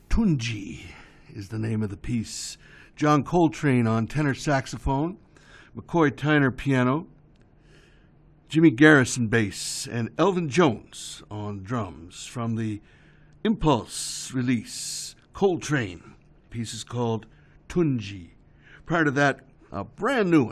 Tunji is the name of the piece. John Coltrane on tenor saxophone, McCoy Tyner piano, Jimmy Garrison bass, and Elvin Jones on drums from the Impulse release, Coltrane. The piece is called Tunji. Prior to that, a brand new,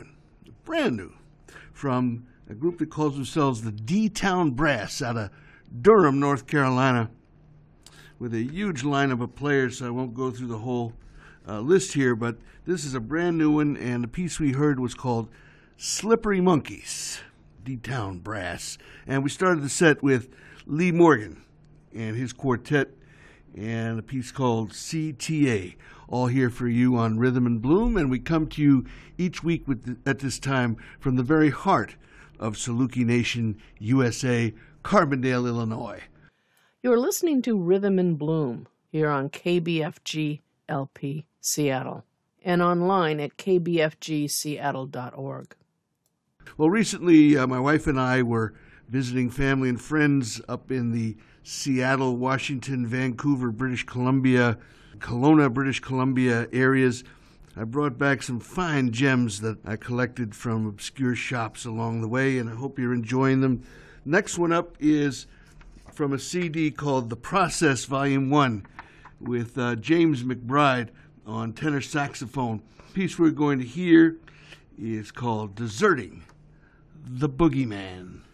from a group that calls themselves the D-Town Brass out of Durham, North Carolina, with a huge lineup of players. So I won't go through the whole list here, but this is a brand new one, and the piece we heard was called Slippery Monkeys, D-Town Brass. And we started the set with Lee Morgan and his quartet, and a piece called CTA, all here for you on Rhythm and Bloom. And we come to you each week at this time from the very heart of Saluki Nation, USA, Carbondale, Illinois. You're listening to Rhythm and Bloom here on KBFG LP Seattle and online at kbfgseattle.org. Well, recently my wife and I were visiting family and friends up in the Seattle, Washington, Vancouver, British Columbia, Kelowna, British Columbia areas. I brought back some fine gems that I collected from obscure shops along the way, and I hope you're enjoying them. Next one up is from a CD called The Process Volume 1 with James McBride on tenor saxophone. The piece we're going to hear is called Deserting the Boogeyman.